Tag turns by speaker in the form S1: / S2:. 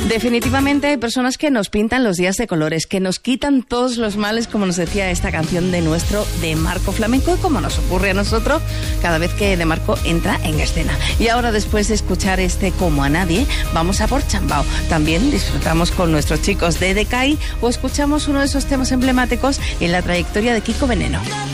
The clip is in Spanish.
S1: Definitivamente hay personas que nos pintan los días de colores, que nos quitan todos los males, como nos decía esta canción de De Marco Flamenco, y como nos ocurre a nosotros cada vez que De Marco entra en escena. Y ahora, después de escuchar Como a Nadie, vamos a por Chambao. También disfrutamos con nuestros chicos de Decay o escuchamos uno de esos temas emblemáticos en la trayectoria de Kiko Veneno.